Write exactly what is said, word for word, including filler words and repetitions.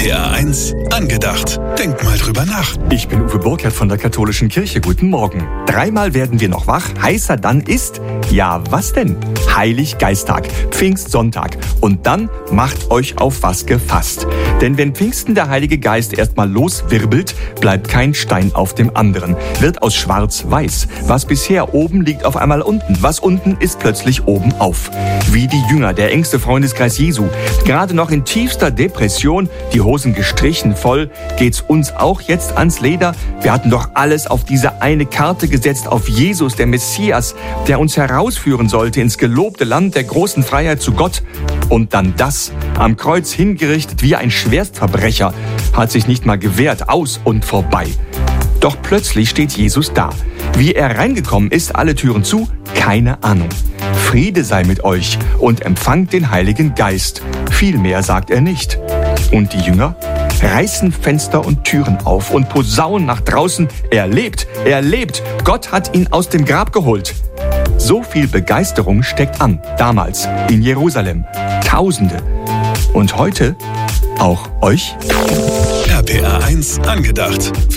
P R eins angedacht. Denk mal drüber nach. Ich bin Uwe Burkhardt von der Katholischen Kirche. Guten Morgen. Dreimal werden wir noch wach. Heißer dann ist, ja was denn? Heiliggeisttag, Pfingstsonntag. Und dann macht euch auf was gefasst. Denn wenn Pfingsten der Heilige Geist erstmal loswirbelt, bleibt kein Stein auf dem anderen. Wird aus schwarz weiß. Was bisher oben liegt auf einmal unten. Was unten ist plötzlich oben auf. Wie die Jünger, der engste Freundeskreis Jesu. Gerade noch in tiefster Depression, die Hosen gestrichen voll, geht's uns auch jetzt ans Leder. Wir hatten doch alles auf diese eine Karte gesetzt, auf Jesus, der Messias, der uns herausführen sollte ins gelobte Land der großen Freiheit zu Gott. Und dann das, am Kreuz hingerichtet wie ein Schwerstverbrecher, hat sich nicht mal gewehrt, aus und vorbei. Doch plötzlich steht Jesus da. Wie er reingekommen ist, alle Türen zu, keine Ahnung. Friede sei mit euch und empfangt den Heiligen Geist. Viel mehr sagt er nicht. Und die Jünger reißen Fenster und Türen auf und posaunen nach draußen. Er lebt, er lebt. Gott hat ihn aus dem Grab geholt. So viel Begeisterung steckt an, damals in Jerusalem. Tausende. Und heute auch euch? R P R eins angedacht.